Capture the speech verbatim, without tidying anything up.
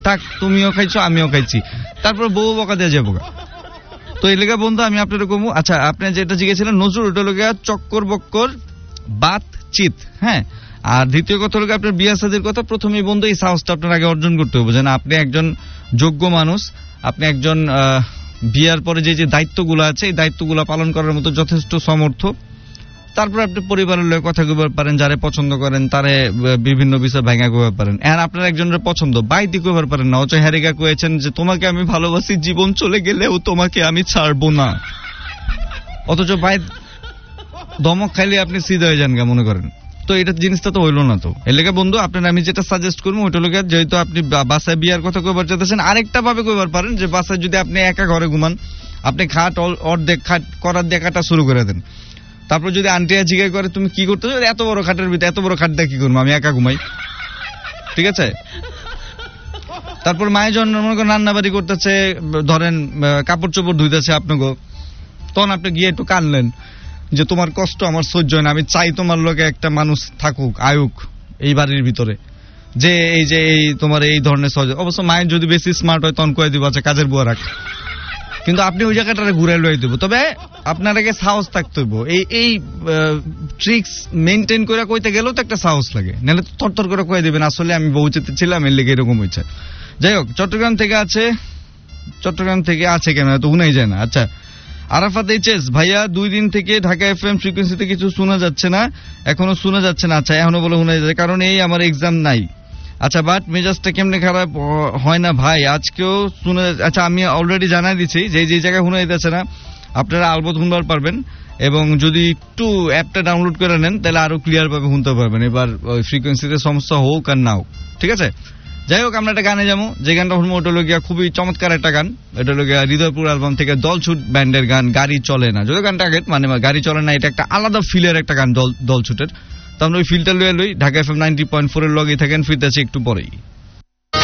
থাক, তুমিও খাইছো আমিও খাইছি, তারপর বউ বকা দিয়ে যাবো। তো এই লেগা বন্ধু আমি আপনার কমু। আচ্ছা, আপনি যেটা জিজ্ঞেছিলেন নজরুল, ওটা লেগা চক্কর বক্কর বাত চিত। হ্যাঁ, আর দ্বিতীয় কথা হলো আপনার বিয়া শাদীর কথা। প্রথমেই বন্ধু এই সাহসটা আপনার আগে অর্জন করতে হবে, যেন আপনি একজন যোগ্য মানুষ, আপনি একজন বিয়ার পরে যে যে দায়িত্বগুলো আছে এই দায়িত্বগুলো পালন করার মতো যথেষ্ট সমর্থ। তারপর আপনি পরিবারের লোক কথা কইবার পারেন, যারে পছন্দ করেন তারে বিভিন্ন বিষয় ভাঙা কইবার পারেন। আর আপনার একজনের পছন্দ বাইতি কইবার পারেন না, অচয় হ্যারিকা কয়েছেন যে তোমাকে আমি ভালোবাসি, জীবন চলে গেলেও তোমাকে আমি ছাড়বো না, অথচ বাই দমক খাইলে আপনি সিধা হয়ে যান গা মনে করেন। তো এটা জিনিসটা তো হইলো না। তো এর লেগে বন্ধু আপনার আমি যেটা সাজেস্ট করবো ওইটা লোক, যেহেতু আপনি বাসায় বিয়ার কথা কইবার চাইতেছেন, আরেকটা ভাবে কইবার পারেন যে বাসায় যদি আপনি একা ঘরে ঘুমান, আপনি খাট অর্ধেক খাট করার দেখাটা শুরু করে দেন। তারপর যদি আন্টিয়া জিজ্ঞাসা করে তুমি কি করতে, এত বড় খাটের ভিতরে এত বড় খাট দিয়ে কি করবো, আমি একা ঘুমাই, ঠিক আছে। তারপর মায়ের জন্য মনে করেন রান্নাবাড়ি করতেছে, ধরেন কাপড় চোপড় ধুইতেছে আপনাকে, তখন আপনি গিয়ে একটু কানলেন যে তোমার কষ্ট আমার সহ্য হয় না, আমি চাই তোমার লোকে একটা মানুষ থাকুক আয়ুক এই বাড়ির ভিতরে, যে এই যে এই তোমার এই ধরনের সহজ। অবশ্য মায়ের যদি বেশি স্মার্ট হয় তখন কয়ে দিব আচ্ছা কাজের বুয়া রাখ, কিন্তু আপনি ওই জায়গাটা ঘুরে লয়ে দেবো। তবে আপনার আগে সাহস থাকতে হইব, এই এই ট্রিক্স মেনটেন করে কইতে গেলেও তো একটা সাহস লাগে, নাহলে থরথর করে কয়ে দিবেন আসলে আমি বউ চেতে ছিলাম এর লেগে এরকম হয়েছে। যাই হোক, চট্টগ্রাম থেকে আছে, চট্টগ্রাম থেকে আছে কেন তো উনাই যায় না। আচ্ছা, আরাফাত এইচএস ভাইয়া, দুই দিন থেকে ঢাকা এফএম ফ্রিকোয়েন্সিতে কিছু শোনা যাচ্ছে না, এখনো শোনা যাচ্ছে না। আচ্ছা, এখনো বলে শোনা যাচ্ছে, কারণ এই আমার এক্সাম নাই। আচ্ছা, বাট মেজাজটা কেমনে খারাপ হয় না ভাই, আজকেও শুনে। আচ্ছা, আমি অলরেডি জানাই দিচ্ছি যে যে জায়গায় শোনা যাচ্ছে না আপনারা আলবত শুনবার পারবেন, এবং যদি একটু অ্যাপটা ডাউনলোড করে নেন তাহলে আরো ক্লিয়ার ভাবে শুনতে পারবেন, এবার ওই ফ্রিকোয়েন্সিতে সমস্যা হোক আর না হোক, ঠিক আছে। যাই হোক, আমরা একটা গানে যাবো, যে গানটা শুনবো ওটা লোক খুবই চমৎকার একটা গান। এটা লোক হৃদয়পুর অ্যালবাম থেকে দলছুট ব্যান্ডের গান গাড়ি চলে না। যদি গানটা আগে মানে গাড়ি চলে না, এটা একটা আলাদা ফিলের একটা গান দলছুটের। তো আমরা ওই ফিলটা লয়ে লই, Dhaka FM ninety point four এর লগেই থাকেন, ফিরতে আছে একটু পরেই।